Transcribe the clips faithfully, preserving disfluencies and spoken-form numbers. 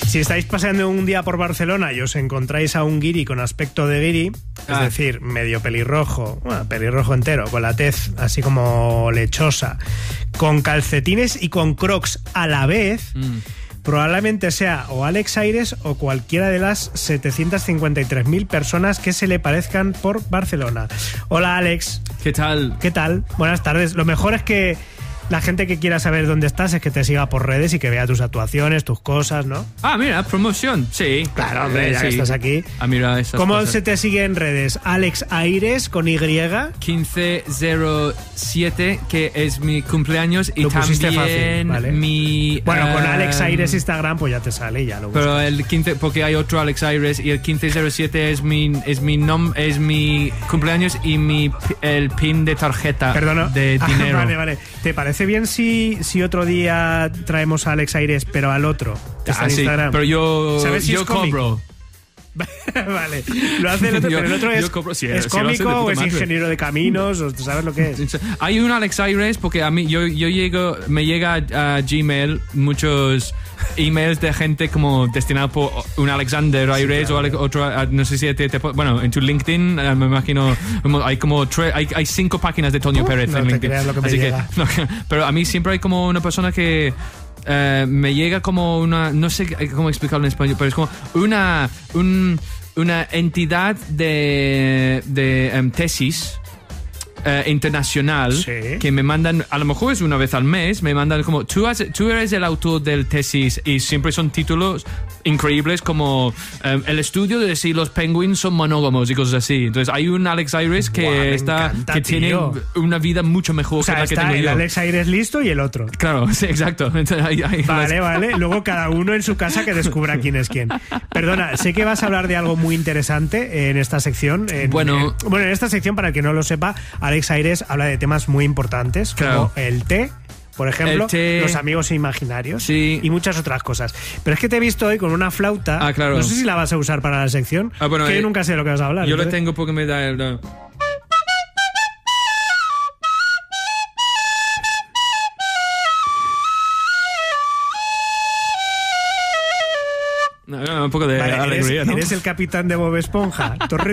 Si estáis paseando un día por Barcelona y os encontráis a un guiri con aspecto de guiri, ah. es decir, medio pelirrojo, bueno, pelirrojo entero, con la tez así como lechosa, con calcetines y con crocs a la vez, mm. probablemente sea o Alex Aires o cualquiera de las setecientas cincuenta y tres mil personas que se le parezcan por Barcelona. Hola, Alex. ¿Qué tal? ¿Qué tal? Buenas tardes. Lo mejor es que la gente que quiera saber dónde estás es que te siga por redes y que vea tus actuaciones, tus cosas, ¿no? Ah, mira, promoción, sí. Claro, hombre, ya sí. que estás aquí. Ah, mira esas ¿Cómo cosas. se te sigue en redes? Alex Aires con Y. quince cero siete, que es mi cumpleaños. Y lo pusiste también fácil, ¿vale? mi... Bueno, uh, con Alex Aires Instagram pues ya te sale y ya lo buscas. Pero el quince, porque hay otro Alex Aires, y el quince cero siete es mi es mi nom, es mi cumpleaños y mi el pin de tarjeta. Perdona. De dinero. Ah, vale, vale. ¿Te parece bien si, si otro día traemos a Alex Aires, pero al otro? Que está ah, en sí, Instagram. pero yo, ¿Sabes si yo es cómico? cobro. Vale, lo hace el otro, yo, pero el otro es, cobro, sí, ¿es sí, cómico o es madre. ingeniero de caminos? ¿O tú sabes lo que es? Hay un Alex Aires, porque a mí yo, yo llego, me llega a Gmail muchos emails de gente como destinado por un Alexander Aires, sí, claro. O otro, no sé si te, te, bueno, en tu LinkedIn me imagino hay como tre, hay, hay cinco páginas de Toño uh, Pérez no en te LinkedIn. creas lo que me Así llega. Que, no, pero a mí siempre hay como una persona que Uh, me llega como una, no sé cómo explicarlo en español, pero es como una un, una entidad de, de um, tesis uh, internacional, sí. Que me mandan, a lo mejor es una vez al mes, me mandan como tú, has, tú eres el autor del tesis, y siempre son títulos increíbles como um, el estudio de si los penguins son monógamos y cosas así. Entonces hay un Alex Aires que Buah, está encanta, que tiene tío. una vida mucho mejor, o sea, que la que está tengo el yo. Alex Aires listo y el otro. Claro, sí, exacto. Entonces, hay, hay vale, las... vale. Luego cada uno en su casa que descubra quién es quién. Perdona, sé que vas a hablar de algo muy interesante en esta sección. En, bueno, en, bueno, en esta sección, para el que no lo sepa, Alex Aires habla de temas muy importantes, claro. como el té, por ejemplo, té, los amigos imaginarios, sí. Y muchas otras cosas. Pero es que te he visto hoy con una flauta. Ah, claro. No sé si la vas a usar para la sección. Ah, bueno, que eh, yo nunca sé de lo que vas a hablar. Yo entonces... lo tengo porque me da el... No. No, no, un poco de vale, alegría, eres, ¿no? ¿Eres el capitán de Bob Esponja?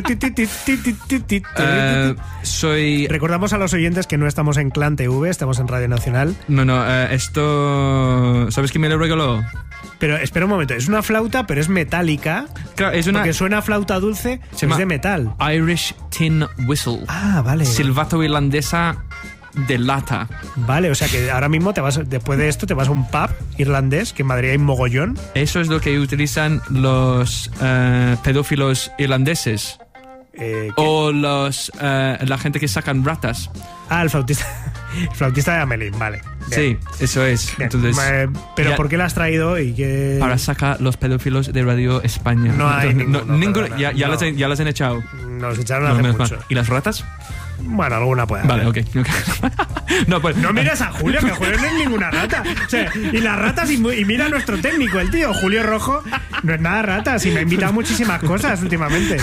uh, soy... Recordamos a los oyentes que no estamos en Clan T V, estamos en Radio Nacional. No, no, uh, esto... ¿Sabes quién me lo regaló? Pero espera un momento, es una flauta, pero es metálica. Claro, es una... Porque suena flauta dulce, se es llama de metal. Irish Tin Whistle. Ah, vale. Silbato irlandesa de lata. Vale, o sea que ahora mismo te vas, después de esto te vas a un pub irlandés, que en Madrid hay mogollón. Eso es lo que utilizan los uh, pedófilos irlandeses. Eh, o los uh, la gente que sacan ratas. Ah, el flautista, el flautista de Amelín, vale. Bien. Sí, eso es. Bien. Entonces, eh, pero ya, ¿por qué la has traído? Y que... Para sacar los pedófilos de Radio España. No hay Entonces, ninguno, no, ninguno, perdona, ya, ya, no. las, ya las han echado. Nos echaron No, hace menos mucho. mal. ¿Y las ratas? Bueno, alguna puede Vale, haber. ok. okay. no, pues, No mires a Julio, que Julio no es ninguna rata. O sea, y las ratas, y, y mira a nuestro técnico, el tío, Julio Rojo, no es nada rata, y me ha invitado a muchísimas cosas últimamente.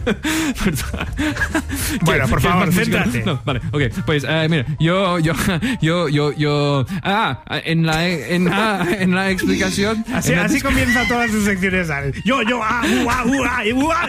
Bueno, por favor, céntrate. No, vale, ok. Pues, uh, mira, yo, yo, yo, yo, yo... Ah, en la, en la, en la explicación... Así, en la así comienza todas sus secciones. ¿Sabes? Yo, yo, ah, uh, ah, uh, ah, uh, ah,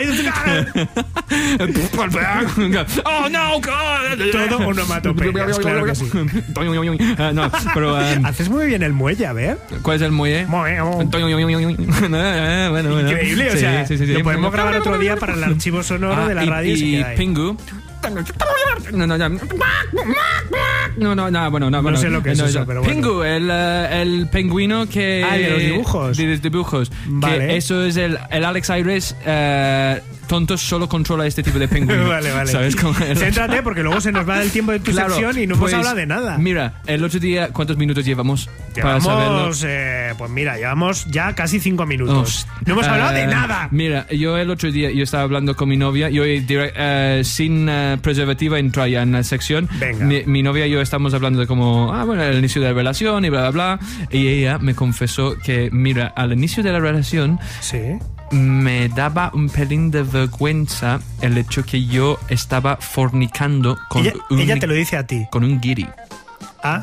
oh, no, God. Todo onomatopeyas, claro que sí. uh, no, pero... Um, haces muy bien el muelle, a ver. ¿Cuál es el muelle? Muelle, oh. bueno, bueno. Increíble, sí, o sea, sí, sí, sí. lo podemos grabar otro día para el archivo sonoro ah, de la y, radio. Y, y, y Pingu... No, no, no. No, no, no, bueno, no. No bueno, sé lo que es no, eso, no. pero bueno. Pingu, el, uh, el pingüino que... Ah, de los dibujos. De los dibujos. Vale. Que eso es el, el Alex Aires... Uh, tontos solo controla este tipo de pingüino. Vale, vale. ¿Sabes cómo es? Céntrate, porque luego se nos va el tiempo de tu claro, sección y no pues, hemos hablado de nada. Mira, el otro día, ¿cuántos minutos llevamos? Llevamos, para saberlo? Eh, pues mira, llevamos ya casi cinco minutos. Oh, no hemos uh, hablado de nada. Mira, yo el otro día, yo estaba hablando con mi novia, yo direct, uh, sin uh, preservativa entré ya en la sección. Venga. Mi, mi novia y yo estamos hablando de como, ah, bueno, el inicio de la relación y bla, bla, bla. Y ella me confesó que, mira, al inicio de la relación... Sí. Me daba un pelín de vergüenza el hecho que yo estaba fornicando con ella, un... ella te lo dice a ti. Con un guiri. Ah,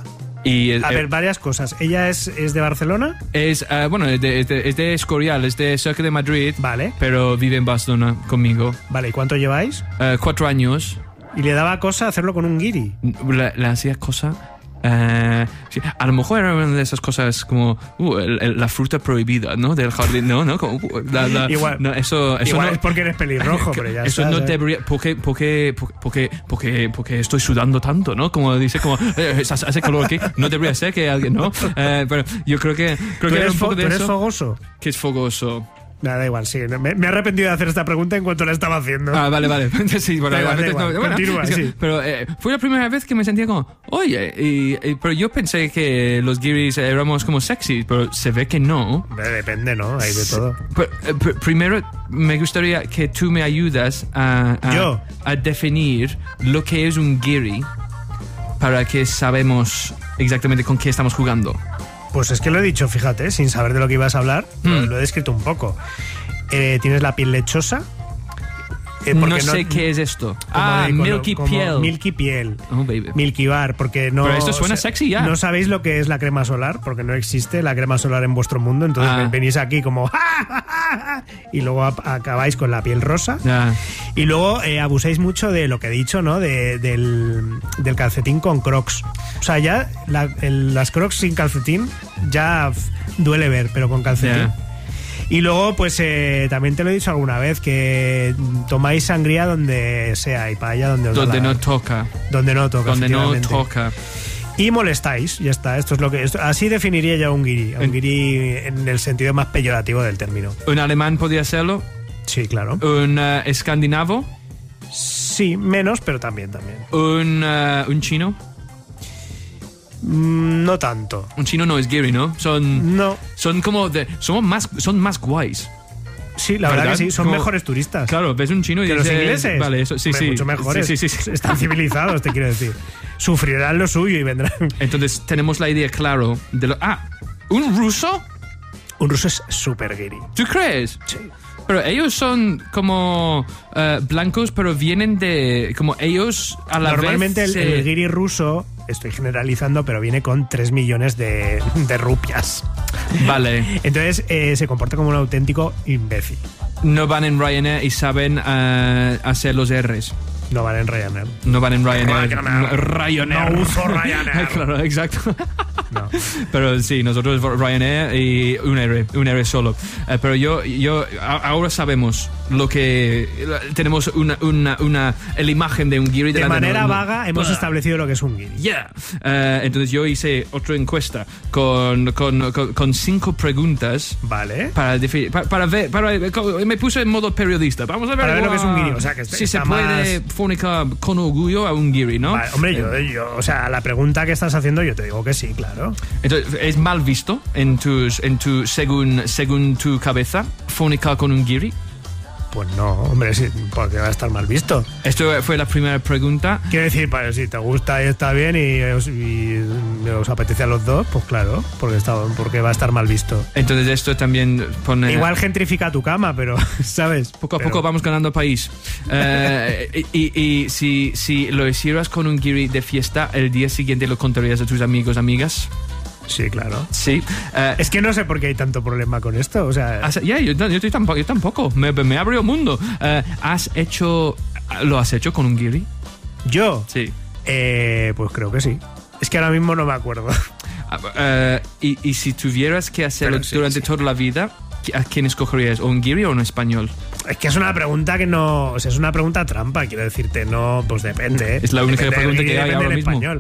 Y el, A ver, el, varias cosas. ¿Ella es, es de Barcelona? es, uh, bueno, es de, es, de, es de Escorial, es de cerca de Madrid. Vale. Pero vive en Barcelona conmigo. Vale, ¿y cuánto lleváis? Uh, cuatro años. Y le daba cosa hacerlo con un guiri. Le, le hacía cosa... Uh, sí, a lo mejor era una de esas cosas como uh, el, el, la fruta prohibida, ¿no? Del jardín, ¿no? ¿no? Como, uh, la, la, igual no, eso, eso igual no, es porque eres pelirrojo, pero ya eso está, no ¿sabes? debería... Porque, porque, porque, porque, porque estoy sudando tanto, ¿no? Como dice, como eh, hace calor aquí. No debería ser que alguien, ¿no? Uh, pero yo creo que... Creo ¿Tú que era eres, un poco fo de ¿tú eres eso. fogoso? ¿Qué es fogoso? Nada, da igual, sí. Me, me he arrepentido de hacer esta pregunta en cuanto la estaba haciendo. Ah, bueno, vale, vale. Sí, bueno, Da igual, a veces da igual. no, bueno, Continúa, es que- sí. Pero eh, fue la primera vez que me sentía como, oye, y, y- pero yo pensé que los guiris éramos como sexy, pero se ve que no. Hombre, depende, ¿no? Hay de todo. Pero, eh, pr- primero, me gustaría que tú me ayudas a, a, ¿Yo? a definir lo que es un guiri para que sabemos exactamente con qué estamos jugando. Pues es que lo he dicho, fíjate, sin saber de lo que ibas a hablar, lo, Hmm. lo he descrito un poco. Eh, tienes la piel lechosa. eh, No porque sé qué es esto. como Ah, de color- milky como piel. Milky piel. Oh, baby. Milky bar, porque no... Pero esto suena o sea, sexy ya. No sabéis lo que es la crema solar, porque no existe la crema solar en vuestro mundo, entonces Ah. venís aquí como... y luego ap- acabáis con la piel rosa. Ya. Y luego eh, abusáis mucho de lo que he dicho, ¿no? De, del, del calcetín con crocs. O sea, ya la- el- las crocs sin calcetín ya f- duele ver, pero con calcetín. Ya. Y luego, pues eh, también te lo he dicho alguna vez, que tomáis sangría donde sea y paella donde os da Donde la- no toca. donde no toca. Donde no efectivamente. toca. Y molestáis, ya está. Esto es lo que esto- así definiría yo a un guiri. A un En- guiri en el sentido más peyorativo del término. ¿Un alemán podría hacerlo? Sí, claro. ¿Un uh, escandinavo? Sí, menos, pero también, también. ¿Un, uh, un chino? Mm, No tanto. Un chino no es guiri, ¿no? Son, No. son como de... Somos más, son más guays. Sí, la verdad, ¿Verdad? que sí, son Como- mejores turistas. Claro, ves un chino y Que los dices... ingleses. Vale, eso, sí, Hombre, sí. Mucho mejores. Sí, sí, sí. Están civilizados, te quiero decir. Sufrirán lo suyo y vendrán. Entonces tenemos la idea claro de lo... Ah, ¿un ruso? Un ruso es súper guiri. ¿Tú crees? Sí. Pero ellos son como eh, blancos, pero vienen de... Como ellos a la Normalmente vez... el, se- el guiri ruso, estoy generalizando, pero viene con tres millones de, de rupias. Vale. Entonces eh, se comporta como un auténtico imbécil. No van en Ryanair y saben eh, hacer los R's. No van en Ryanair. No van en Ryanair. Ryanair. Ryanair. No uso Ryanair. Claro, exacto. No. Pero sí, nosotros Ryanair y un R, un R solo. Eh, pero yo, yo, a- ahora sabemos lo que... Tenemos una, una, una la imagen de un guiri. De delante manera no- no- vaga hemos Bah. establecido lo que es un guiri. Yeah. Eh, entonces yo hice otra encuesta con, con, con, con cinco preguntas Vale. para, defi- para, para ver, para, me puse en modo periodista. Vamos a ver, Para ver lo que es un guau, guiri, o sea, que si está se puede más- fornicar con orgullo a un guiri, ¿no? Vale, hombre, yo, yo, o sea, la pregunta que estás haciendo yo te digo que sí, claro. Entonces, ¿es mal visto en tus, en tu, según, según tu cabeza, fornicar con un guiri? Pues no, hombre, sí, porque va a estar mal visto. Esto fue la primera pregunta. Quiero decir, pues, si te gusta y está bien y os, y os apetece a los dos, pues claro, porque, está, porque va a estar mal visto. Entonces esto también pone... Igual gentrifica tu cama, pero, ¿sabes? Poco a Pero- poco vamos ganando país. Eh, y, y- y si, si lo hicieras con un guiri de fiesta, el día siguiente lo contarías a tus amigos, amigas. Sí, claro. Sí. Eh, Es que no sé por qué hay tanto problema con esto, o sea... has- ya, yo, yo estoy tampoco. Yo tampoco. Me, me abrió el mundo. Eh, ¿Has hecho... ¿Lo has hecho con un guiri? Yo, Sí. eh, pues creo que sí. Es que ahora mismo no me acuerdo. Ah, eh, y, y si tuvieras que hacerlo Pero sí, durante sí. toda la vida, ¿a quién escogerías? ¿O un guiri o un español? Es que es una pregunta que no... O sea, es una pregunta trampa, quiero decirte. No, pues depende, ¿eh? Es la única Depende del pregunta que guiri, hay depende ahora del mismo. español.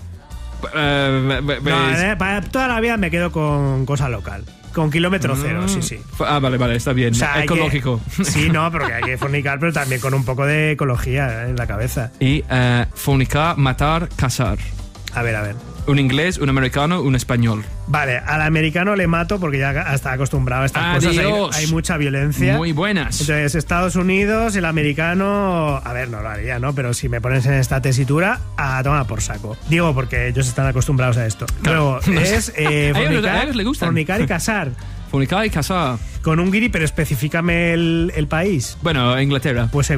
Eh, ve- No, ves- eh, para toda la vida me quedo con cosa local. Con kilómetro cero, sí, sí. Ah, vale, vale, está bien. O sea, hay que- Ecológico. sí, no, porque hay que fornicar, pero también con un poco de ecología en la cabeza. Y eh, fornicar, matar, casar. A ver, a ver. Un inglés, un americano, un español. Vale, al americano le mato porque ya está acostumbrado a estas cosas. Hay, Adiós. hay mucha violencia. Muy buenas. Entonces, Estados Unidos, el americano... A ver, no lo haría, ¿no? Pero si me pones en esta tesitura, a tomar por saco. Digo, porque ellos están acostumbrados a esto. Claro. Luego, es eh, A ellos- a fornicar, ellos les gustan. fornicar y casar. Fornicar y casar. Con un guiri, pero específicame el, el país. Bueno, Inglaterra. Pues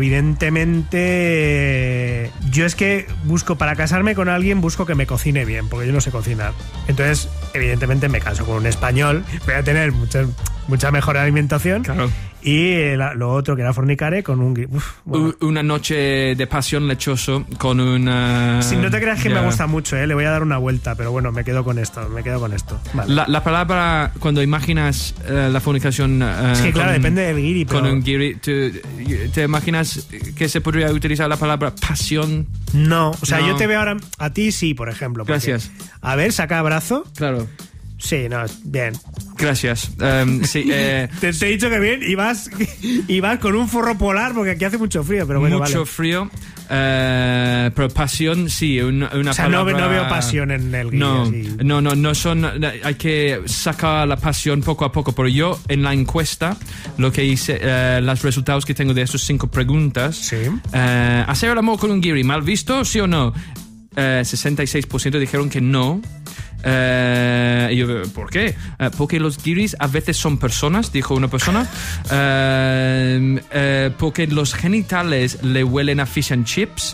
evidentemente yo es que busco, para casarme con alguien, busco que me cocine bien, porque yo no sé cocinar. Entonces, evidentemente me caso con un español, voy a tener mucha, mucha mejor alimentación. Claro. Y la, lo otro que era fornicare con un... Uf, bueno. Una noche de pasión lechoso con una... Si no te creas que ya. me gusta mucho, ¿eh? Le voy a dar una vuelta, pero bueno, me quedo con esto, me quedo con esto. Vale. La, la palabra, cuando imaginas uh, la fornicación... Uh, es que claro, con, depende del guiri, pero... Con un guiri, ¿te, ¿te imaginas que se podría utilizar la palabra pasión? No, o sea, no. yo te veo ahora... A ti sí, por ejemplo. Porque, Gracias. A ver, saca brazo. Claro. Sí, no, bien. Gracias. Um, sí, eh, te, te he dicho que bien, y vas, y vas con un forro polar porque aquí hace mucho frío, pero bueno, mucho vale. frío, eh, pero pasión, sí, una, una o sea, palabra... no, no veo pasión en el guiri. No, así. no, no, no son... Hay que sacar la pasión poco a poco, pero yo en la encuesta, lo que hice, eh, los resultados que tengo de esas cinco preguntas, Sí. eh, ¿hacer el amor con un guiri, mal visto, sí o no? Eh, sesenta y seis por ciento dijeron que no. Eh, y yo, ¿por qué? Eh, porque los guiris a veces son personas, dijo una persona. Eh, eh, porque los genitales le huelen a fish and chips.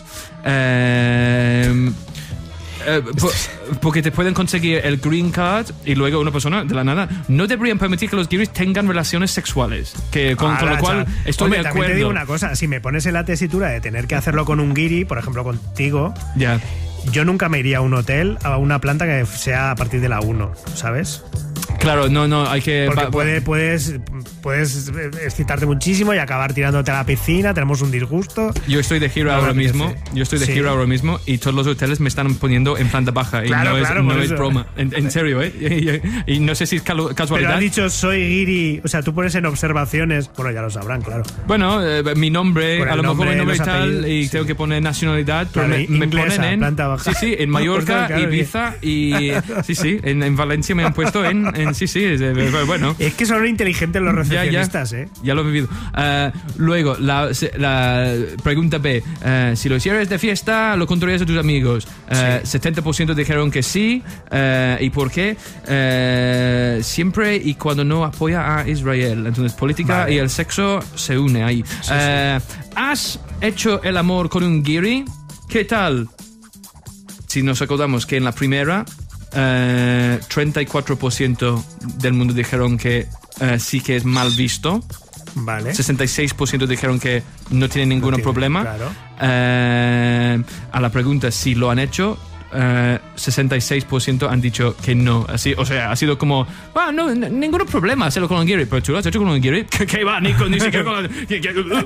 Eh, eh, po- porque te pueden conseguir el green card y luego una persona de la nada. No deberían permitir que los guiris tengan relaciones sexuales. Que con, Ah, con lo la cual cha- estoy Hombre, de también acuerdo. te digo una cosa, si me pones en la tesitura de tener que hacerlo con un guiri, por ejemplo contigo, Ya. yo nunca me iría a un hotel, a una planta que sea a partir de la uno, ¿sabes? Claro, no, no, hay que... Porque va- puede, puedes, puedes excitarte muchísimo y acabar tirándote a la piscina, tenemos un disgusto. Yo estoy de gira No, ahora me mismo. apetece. Yo estoy de Sí. gira ahora mismo y todos los hoteles me están poniendo en planta baja. Claro, y no claro, es, por no es eso. broma. En, en serio, ¿eh? Y, y no sé si es calu- Pero casualidad. ha dicho soy guiri, o sea, tú pones en observaciones, bueno, ya lo sabrán, claro. Bueno, eh, mi nombre, Por el a lo mejor nombre, mi nombre y los tal, apellidos, y sí. tengo que poner nacionalidad, pero Claro, me, me inglesa, ponen en... planta baja. Sí, sí, en Mallorca, Claro, Ibiza y... Sí, sí, en, en Valencia me han puesto en... en sí, sí, es, eh, bueno... Es que son inteligentes los Ya, ya. recepcionistas, ¿eh? Ya lo he vivido. Uh, luego, la, la pregunta B. Uh, si lo hicieras de fiesta, ¿lo contarías a tus amigos? Uh, Sí. setenta por ciento dijeron que sí. Uh, ¿Y por qué? Uh, siempre y cuando no apoya a Israel. Entonces, política Vale. y el sexo se une ahí. Sí, Uh, ¿Has hecho el amor con un guiri? ¿Qué tal? Si nos acordamos que en la primera... Uh, treinta y cuatro por ciento del mundo dijeron que uh, sí que es mal visto. Vale. sesenta y seis por ciento dijeron que no tienen ningún No tiene, problema. claro. Uh, a la pregunta si lo han hecho, uh, sesenta y seis por ciento han dicho que no. Así, o sea, ha sido como, ah, no, n- ningún problema hacerlo con un guiri. Pero tú lo has hecho con un guiri. ¿Qué, qué va? Ni, con, ni siquiera con... que-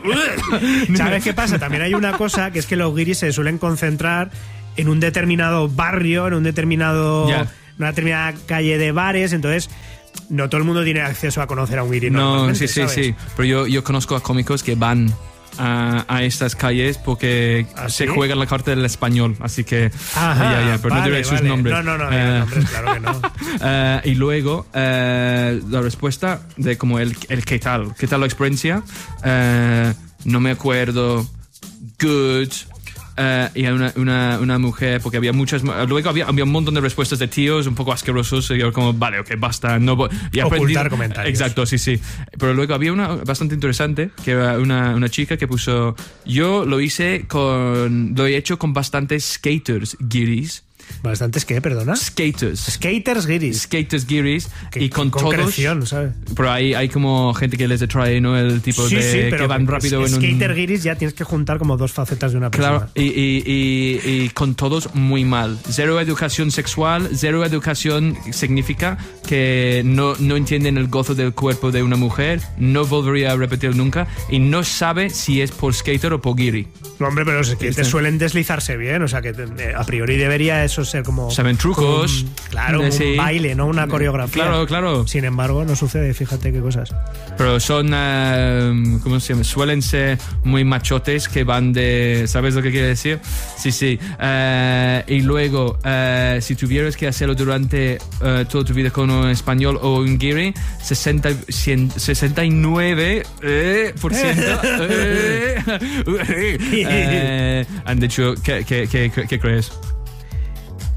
que- ¿Sabes qué pasa? También hay una cosa que es que los guiris se suelen concentrar en un determinado barrio, en un determinado, Ya. una determinada calle de bares, entonces no todo el mundo tiene acceso a conocer a un guiri. No, normalmente, sí, sí, ¿sabes? sí. Pero yo, yo conozco a cómicos que van a, a estas calles porque ¿Ah, se sí? juegan la carta del español. Así que... Ajá, ya, ya, pero no vale, diré sus vale. nombres. No, no, no, Eh, nombres, claro que no. Eh, y luego eh, la respuesta de como el, el qué tal, qué tal la experiencia. Eh, no me acuerdo. Good. Eh, y hay una, una, una mujer, porque había muchas. Luego había, había un montón de respuestas de tíos un poco asquerosos. Y yo, como, vale, ok, basta. No, voy- y aprendí- Ocultar comentarios. Exacto, sí, sí. Pero luego había una bastante interesante, que era una, una chica que puso. Yo lo hice con. Lo he hecho con bastantes skaters, guiris. ¿Bastantes qué, perdona? Skaters. Skaters guiris. Skaters guiris. Que- Y con todos. concreción, ¿sabes? Pero hay, hay como gente que les atrae, ¿no? El tipo Sí, de sí, pero que van rápido en un... skater guiris ya tienes que juntar como dos facetas de una persona. Claro, y, y, y, y con todos muy mal. Cero educación sexual, cero educación significa que no, no entienden el gozo del cuerpo de una mujer, no volvería a repetir nunca y no sabe si es por skater o por guiri. No, hombre, pero los skaters Sí. suelen deslizarse bien, o sea que eh, a priori debería eso ser como... Saben trucos. como un- claro, Eh, un sí. baile, no una coreografía. Claro, claro. Sin embargo, no sucede, fíjate qué cosas. Pero son, eh, ¿cómo se llama? Suelen ser muy machotes que van de... ¿Sabes lo que quiere decir? Sí, sí. Eh, y luego, eh, si tuvieras que hacerlo durante eh, toda tu vida con un español o un guiri, sesenta, cien, sesenta y nueve eh, por ciento eh, eh, han dicho, ¿qué, qué, qué, qué crees?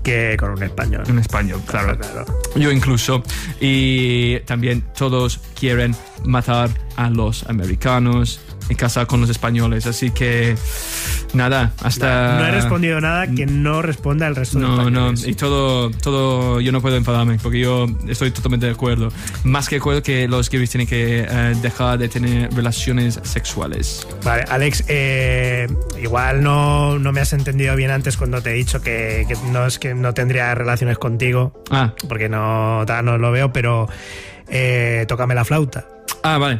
que con un español. Un español, claro. claro. Yo incluso. Y también todos quieren matar a los americanos y casar con los españoles. Así que, nada, hasta... No, no he respondido nada que no responda el resto de No, no, españoles. y todo, todo, yo no puedo enfadarme porque yo estoy totalmente de acuerdo. Más que de acuerdo que los gays tienen que eh, dejar de tener relaciones sexuales. Vale, Alex, eh, igual no, no me has entendido bien antes cuando te he dicho que, que no es que no tendría relaciones contigo, Ah, porque no, ta, no lo veo, pero eh, tócame la flauta. ah, vale.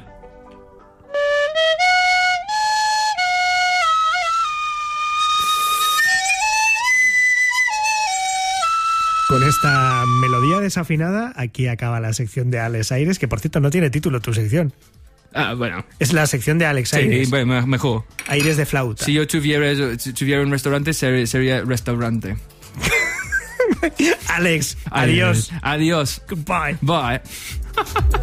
Con esta melodía desafinada, aquí acaba la sección de Alex Aires, que por cierto no tiene título tu sección. Ah, bueno. Es la sección de Alex Aires. Sí, bueno, mejor. Aires de flauta. Si yo tuviera, si tuviera un restaurante, sería, sería restaurante. Alex, adiós. Adiós. Goodbye. Bye.